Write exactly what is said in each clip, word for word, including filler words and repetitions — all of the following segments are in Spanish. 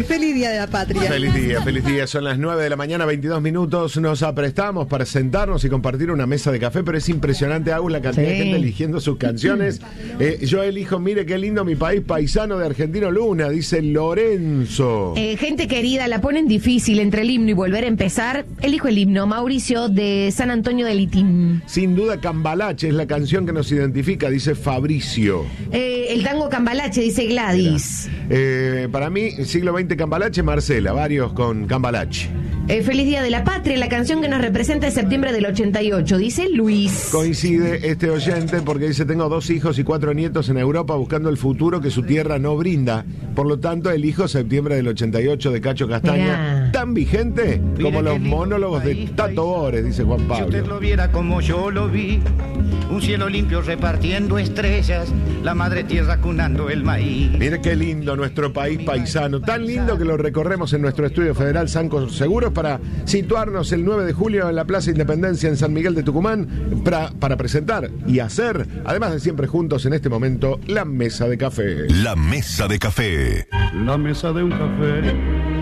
Feliz Día de la Patria. Feliz día, feliz día. Son las nueve de la mañana, veintidós minutos. Nos aprestamos para sentarnos y compartir una mesa de café, pero es impresionante, Agus, la cantidad sí. de gente eligiendo sus canciones. Eh, yo elijo, mire qué lindo mi país, paisano de Argentino Luna, dice Lorenzo. Eh, gente querida, la ponen difícil entre el himno y volver a empezar. Elijo el himno, Mauricio de San Antonio de Litín. Sin duda, Cambalache es la canción que nos identifica, dice Fabricio. Eh, el tango Cambalache, dice Gladys. Eh, para mí, siglo veinte Cambalache, Marcela, varios con Cambalache. Eh, Feliz Día de la Patria, la canción que nos representa es septiembre del ochenta y ocho, dice Luis. Coincide este oyente porque dice: tengo dos hijos y cuatro nietos en Europa buscando el futuro que su tierra no brinda. Por lo tanto, elijo septiembre del ochenta y ocho de Cacho Castaña. Mirá. Tan vigente como los monólogos de Tato Bores, dice Juan Pablo. Si usted lo viera como yo lo vi, un cielo limpio repartiendo estrellas, la madre tierra cunando el maíz. Mire qué lindo nuestro país paisano, tan lindo que lo recorremos en nuestro estudio federal Sanco Seguros para situarnos el nueve de julio en la Plaza Independencia en San Miguel de Tucumán para, para presentar y hacer, además de siempre juntos en este momento, la mesa de café. La mesa de café. La mesa de un café.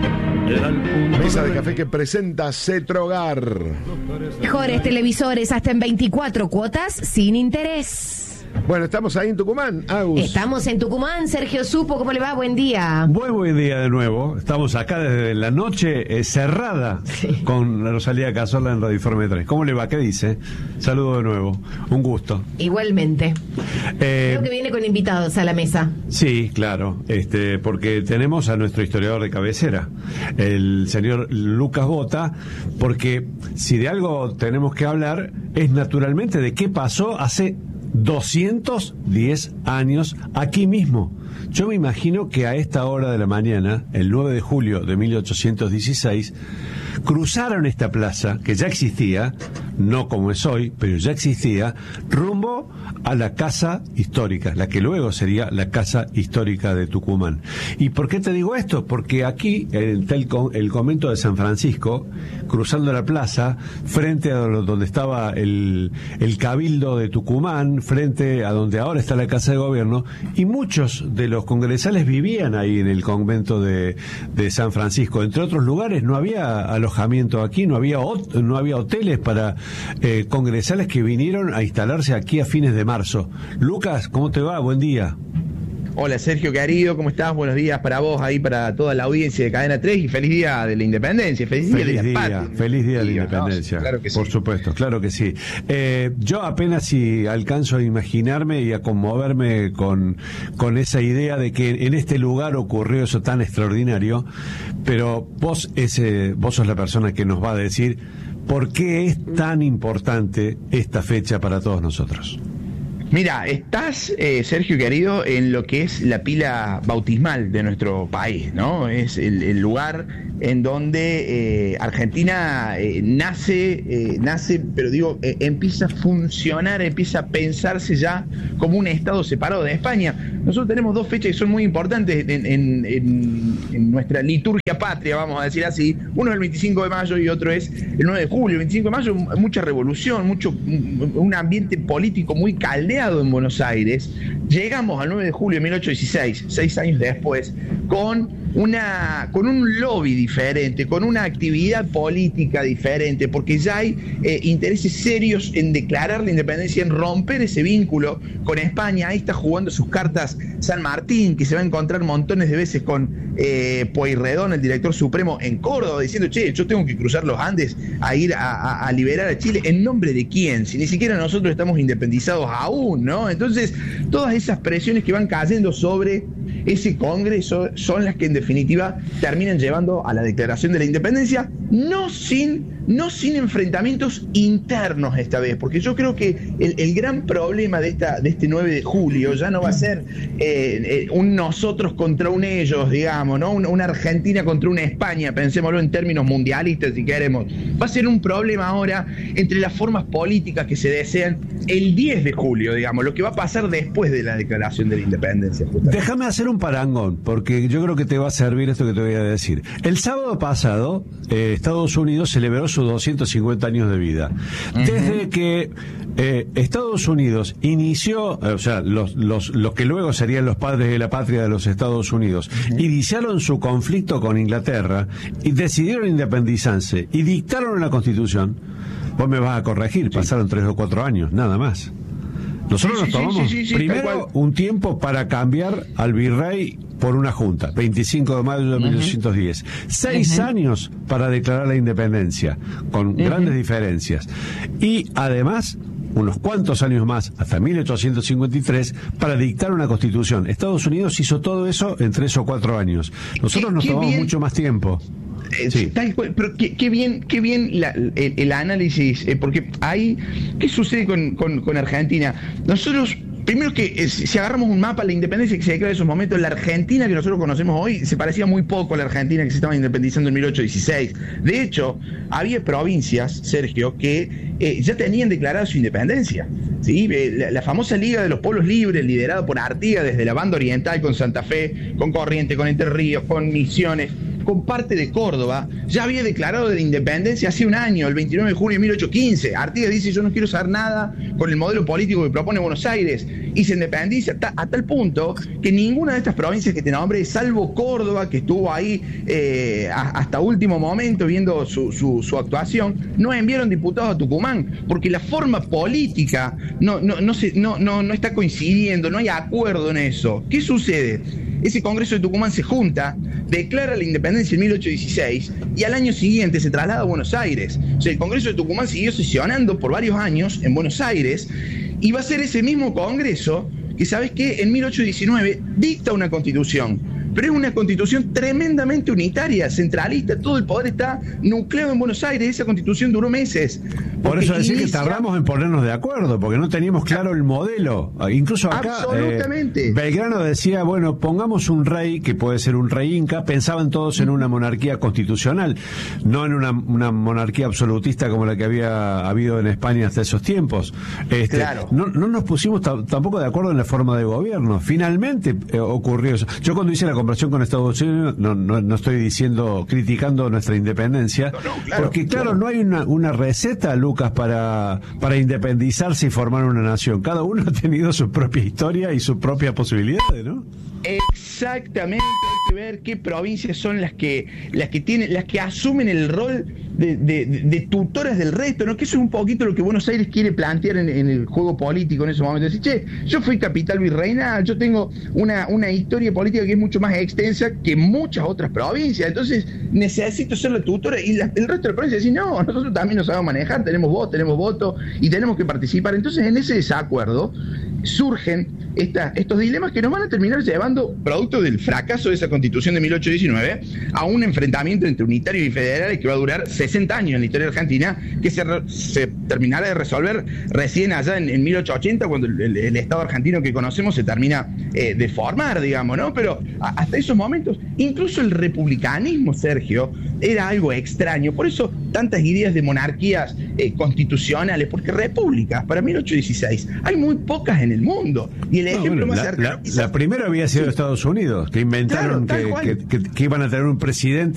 Mesa de café que presenta Cetrogar. Mejores televisores hasta en veinticuatro cuotas sin interés. Bueno, estamos ahí en Tucumán, Agus. Estamos en Tucumán, Sergio Supo, ¿cómo le va? Buen día. Buen buen día de nuevo. Estamos acá desde la noche eh, cerrada sí. con Rosalía Cazorla en Radio Informe tres. ¿Cómo le va? ¿Qué dice? Saludo de nuevo. Un gusto. Igualmente. Eh, Creo que viene con invitados a la mesa. Sí, claro, este, porque tenemos a nuestro historiador de cabecera, el señor Lucas Bota, porque si de algo tenemos que hablar es naturalmente de qué pasó hace doscientos diez años aquí mismo. Yo me imagino que a esta hora de la mañana, el nueve de julio de mil ochocientos dieciséis, cruzaron esta plaza, que ya existía, no como es hoy, pero ya existía, rumbo a la Casa Histórica, la que luego sería la Casa Histórica de Tucumán. ¿Y por qué te digo esto? Porque aquí está el, el convento de San Francisco, cruzando la plaza, frente a donde estaba el, el Cabildo de Tucumán, frente a donde ahora está la Casa de Gobierno, y muchos de los congresales vivían ahí en el convento de, de San Francisco. Entre otros lugares no había alojamiento aquí, no había, no había hoteles para eh, congresales que vinieron a instalarse aquí a fines de marzo. Lucas, ¿cómo te va? Buen día. Hola Sergio querido, ¿cómo estás? Buenos días para vos, ahí para toda la audiencia de Cadena tres y feliz día de la independencia, feliz día feliz de la día, patria. Feliz día de la independencia, no, claro que sí. Por supuesto, claro que sí. Eh, yo apenas si alcanzo a imaginarme y a conmoverme con, con esa idea de que en este lugar ocurrió eso tan extraordinario, pero vos, ese, vos sos la persona que nos va a decir por qué es tan importante esta fecha para todos nosotros. Mira, estás, eh, Sergio querido, en lo que es la pila bautismal de nuestro país, ¿no? Es el, el lugar en donde eh, Argentina eh, nace, eh, nace, pero digo, eh, empieza a funcionar, empieza a pensarse ya como un estado separado de España. Nosotros tenemos dos fechas que son muy importantes en, en, en, en nuestra liturgia patria, vamos a decir así. Uno es el veinticinco de mayo y otro es el nueve de julio. El veinticinco de mayo, mucha revolución, mucho un ambiente político muy caldeado en Buenos Aires. Llegamos al nueve de julio de mil ochocientos dieciséis, seis años después, con una con un lobby diferente, con una actividad política diferente, porque ya hay eh, intereses serios en declarar la independencia, en romper ese vínculo con España. Ahí está jugando sus cartas San Martín, que se va a encontrar montones de veces con eh, Pueyrredón, el director supremo, en Córdoba, diciendo: che, yo tengo que cruzar los Andes a ir a, a, a liberar a Chile. ¿En nombre de quién? Si ni siquiera nosotros estamos independizados aún, ¿no? Entonces, todas esas presiones que van cayendo sobre ese Congreso son las que en definitiva terminan llevando a la declaración de la independencia, no sin, no sin enfrentamientos internos esta vez, porque yo creo que el, el gran problema de, esta, de este nueve de julio ya no va a ser eh, eh, un nosotros contra un ellos, digamos, ¿no? Una, una Argentina contra una España, pensémoslo en términos mundialistas si queremos. Va a ser un problema ahora entre las formas políticas que se desean el diez de julio, digamos, lo que va a pasar después de la declaración de la independencia. Justamente. Déjame hacer un parangón, porque yo creo que te va a servir esto que te voy a decir. El sábado pasado, eh, Estados Unidos celebró sus doscientos cincuenta años de vida. Uh-huh. Desde que eh, Estados Unidos inició, o sea, los, los, los que luego serían los padres de la patria de los Estados Unidos, uh-huh. iniciaron su conflicto con Inglaterra y decidieron independizarse y dictaron una constitución. Vos me vas a corregir, sí. Pasaron tres o cuatro años, nada más. Nosotros sí, nos tomamos sí, sí, sí, sí, primero un tiempo para cambiar al virrey por una junta, veinticinco de mayo de mil ochocientos diez. Uh-huh. Seis uh-huh. años para declarar la independencia, con uh-huh. grandes diferencias. Y además, unos cuantos años más, hasta mil ochocientos cincuenta y tres, para dictar una constitución. Estados Unidos hizo todo eso en tres o cuatro años. Nosotros nos tomamos bien. mucho más tiempo. Sí. Tal cual, pero qué, qué bien, qué bien la, el, el análisis, eh, porque ahí, ¿qué sucede con, con, con Argentina? Nosotros, primero que eh, si agarramos un mapa, la independencia que se declara en esos momentos, la Argentina que nosotros conocemos hoy se parecía muy poco a la Argentina que se estaba independizando en mil ochocientos dieciséis. De hecho, había provincias, Sergio, que eh, ya tenían declarada su independencia. ¿Sí? La, la famosa Liga de los Pueblos Libres, liderada por Artigas desde la banda oriental, con Santa Fe, con Corrientes, con Entre Ríos, con Misiones, con parte de Córdoba, ya había declarado de la independencia hace un año, el veintinueve de junio de mil ochocientos quince. Artigas dice: yo no quiero saber nada con el modelo político que propone Buenos Aires, y se independiza a, a tal punto que ninguna de estas provincias que te nombré, salvo Córdoba, que estuvo ahí eh, a, hasta último momento viendo su, su, su actuación, no enviaron diputados a Tucumán, porque la forma política no, no, no, se, no, no, no está coincidiendo, no hay acuerdo en eso. ¿Qué sucede? Ese Congreso de Tucumán se junta, declara la independencia en mil ochocientos dieciséis y al año siguiente se traslada a Buenos Aires. O sea, el Congreso de Tucumán siguió sesionando por varios años en Buenos Aires y va a ser ese mismo Congreso que, ¿sabes qué? En mil ochocientos diecinueve dicta una constitución. Pero es una constitución tremendamente unitaria, centralista, todo el poder está nucleado en Buenos Aires. Esa constitución duró meses. Por eso decir inicia... que tardamos en ponernos de acuerdo, porque no teníamos claro el modelo. Incluso acá Absolutamente. Eh, Belgrano decía, bueno, pongamos un rey, que puede ser un rey inca. Pensaban todos en una monarquía constitucional, no en una, una monarquía absolutista como la que había habido en España hasta esos tiempos. Este, claro. no, no nos pusimos t- tampoco de acuerdo en la forma de gobierno. Finalmente eh, ocurrió eso. Yo cuando hice la comparación con Estados Unidos, no, no, no estoy diciendo, criticando nuestra independencia, no, no, claro, porque claro, claro, no hay una, una receta, Lucas, para, para independizarse y formar una nación. Cada uno ha tenido su propia historia y sus propias posibilidades, ¿no? Exactamente, hay que ver qué provincias son las que las que tienen, las que asumen el rol de, de, de tutoras del resto, ¿no? Que eso es un poquito lo que Buenos Aires quiere plantear en, en el juego político en esos momentos. Decir, che, yo fui capital virreinal, yo tengo una, una historia política que es mucho más extensa que muchas otras provincias, entonces necesito ser la tutora, y la, el resto de las provincias dicen, no, nosotros también nos sabemos manejar, tenemos voz, tenemos voto y tenemos que participar. Entonces, en ese desacuerdo surgen esta, estos dilemas que nos van a terminar llevando, producto del fracaso de esa constitución de mil ochocientos diecinueve, a un enfrentamiento entre unitarios y federales que va a durar sesenta años en la historia argentina, que se, re, se terminará de resolver recién allá en, en mil ochocientos ochenta, cuando el, el, el Estado argentino que conocemos se termina eh, de formar, digamos, ¿no? Pero a, hasta esos momentos, incluso el republicanismo, Sergio, era algo extraño. Por eso tantas ideas de monarquías eh, constitucionales, porque repúblicas, para mil ochocientos dieciséis, hay muy pocas en el mundo. Y el ejemplo no, bueno, más la, cercano... La, la primera había sido sí. Estados Unidos, que inventaron claro, que, que, que, que iban a tener un presidente